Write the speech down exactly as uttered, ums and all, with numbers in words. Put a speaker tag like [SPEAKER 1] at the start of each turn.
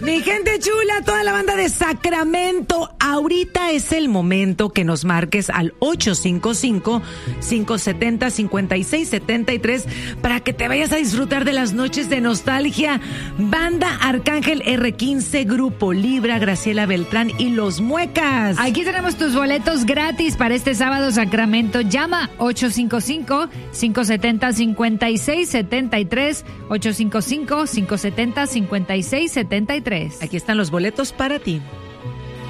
[SPEAKER 1] Mi gente chula, toda la banda de Sacramento, ahorita es el momento que nos marques al ocho cinco cinco, cinco siete cero, cinco seis siete tres para que te vayas a disfrutar de las noches de nostalgia. Banda Arcángel R quince, Grupo Libra, Graciela Beltrán y Los Muecas.
[SPEAKER 2] Aquí tenemos tus boletos gratis para este sábado Sacramento. Llama ocho cinco cinco, cinco siete cero, cinco seis siete tres, ocho cinco cinco, cinco siete cero, cinco seis siete tres.
[SPEAKER 1] Aquí están los boletos para ti.